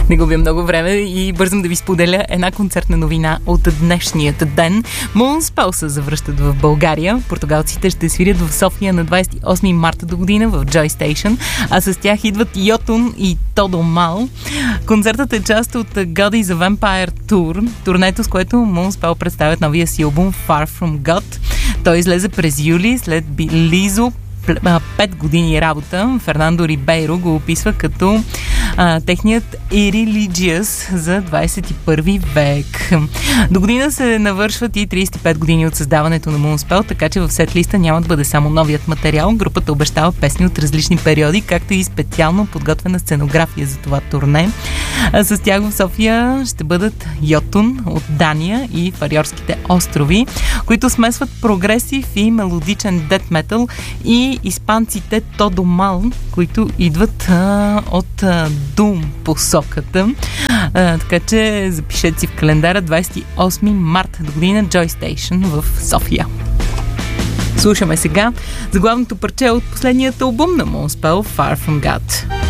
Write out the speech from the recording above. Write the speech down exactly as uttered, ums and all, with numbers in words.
Не губя много време и бързам да ви споделя една концертна новина от днешният ден. Moonspell се завръщат в България. Португалците ще свирят в София на двадесет и осми марта до година в Joy Station, а с тях идват Йотун и Тодо Мал. Концертът е част от God is a Vampire Tour, турнето, с което Moonspell представят новия си албум Far From God. Той излезе през юли след Лизо пет години работа. Фернандо Рибейро го описва като а, техният Irreligious за двадесет и първи век. До година се навършват и тридесет и пет години от създаването на Moonspell, така че в сет-листа няма да бъде само новият материал. Групата обещава песни от различни периоди, както и специално подготвена сценография за това турне. А с тях в София ще бъдат Йотун от Дания и Фариорските острови, които смесват прогресив и мелодичен дет метал, и испанците Тодо Мал, които идват а, от а, Doom посоката. А, така че запишете си в календара двадесет и осми марта до година Joy Station в София. Слушаме сега заглавното парче от последният албум на Moonspell, Far From God.